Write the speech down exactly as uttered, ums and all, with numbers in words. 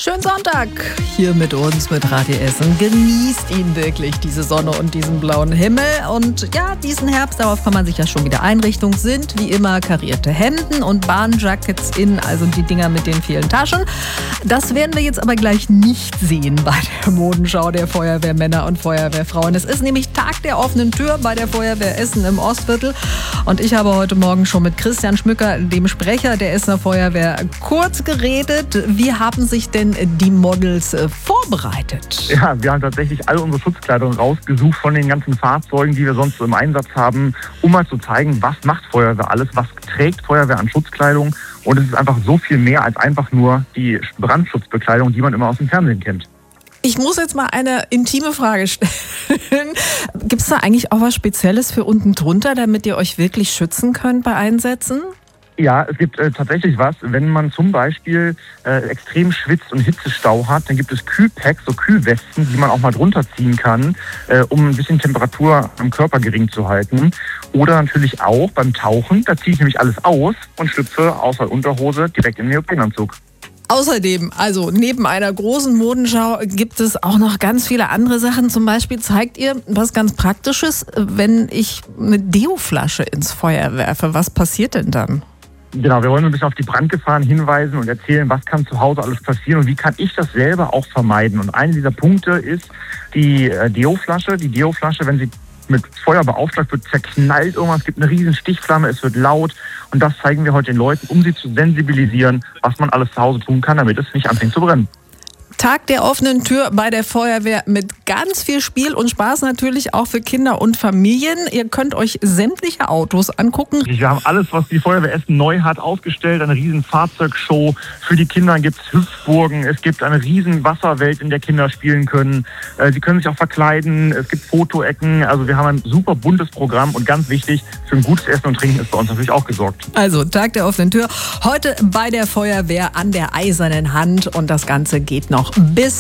Schönen Sonntag hier mit uns, mit Radio Essen. Genießt ihn wirklich, diese Sonne und diesen blauen Himmel. Und ja, diesen Herbst, darauf kann man sich ja schon wieder einrichten, sind wie immer karierte Hemden und Bahnjackets in, also die Dinger mit den vielen Taschen. Das werden wir jetzt aber gleich nicht sehen bei der Modenschau der Feuerwehrmänner und Feuerwehrfrauen. Es ist nämlich Tag der offenen Tür bei der Feuerwehr Essen im Ostviertel. Und ich habe heute Morgen schon mit Christian Schmücker, dem Sprecher der Essener Feuerwehr, kurz geredet. Wie haben sich denn die Models äh, vorbereitet? Ja, wir haben tatsächlich alle unsere Schutzkleidung rausgesucht von den ganzen Fahrzeugen, die wir sonst so im Einsatz haben, um mal zu zeigen, was macht Feuerwehr alles, was trägt Feuerwehr an Schutzkleidung. Und es ist einfach so viel mehr als einfach nur die Brandschutzbekleidung, die man immer aus dem Fernsehen kennt. Ich muss jetzt mal eine intime Frage stellen. Gibt es da eigentlich auch was Spezielles für unten drunter, damit ihr euch wirklich schützen könnt bei Einsätzen? Ja, es gibt äh, tatsächlich was. Wenn man zum Beispiel äh, extrem schwitzt und Hitzestau hat, dann gibt es Kühlpacks, so Kühlwesten, die man auch mal drunter ziehen kann, äh, um ein bisschen Temperatur am Körper gering zu halten. Oder natürlich auch beim Tauchen, da ziehe ich nämlich alles aus und schlüpfe außer Unterhose direkt in den Neoprenanzug. Außerdem, also neben einer großen Modenschau gibt es auch noch ganz viele andere Sachen. Zum Beispiel zeigt ihr was ganz Praktisches, wenn ich eine Deo-Flasche ins Feuer werfe. Was passiert denn dann? Genau, wir wollen ein bisschen auf die Brandgefahren hinweisen und erzählen, was kann zu Hause alles passieren und wie kann ich das selber auch vermeiden. Und einer dieser Punkte ist die äh, Deo-Flasche. Die Deo-Flasche, wenn sie mit Feuer beauftragt wird, zerknallt irgendwas, es gibt eine riesen Stichflamme, es wird laut. Und das zeigen wir heute den Leuten, um sie zu sensibilisieren, was man alles zu Hause tun kann, damit es nicht anfängt zu brennen. Tag der offenen Tür bei der Feuerwehr mit ganz viel Spiel und Spaß natürlich auch für Kinder und Familien. Ihr könnt euch sämtliche Autos angucken. Wir haben alles, was die Feuerwehr Essen neu hat, aufgestellt. Eine riesen Fahrzeugshow. Für die Kinder gibt es Hüpfburgen. Es gibt eine riesen Wasserwelt, in der Kinder spielen können. Sie können sich auch verkleiden. Es gibt Fotoecken. Also wir haben ein super buntes Programm. Und ganz wichtig, für ein gutes Essen und Trinken ist bei uns natürlich auch gesorgt. Also Tag der offenen Tür. Heute bei der Feuerwehr an der Eisernen Hand. Und das Ganze geht noch bis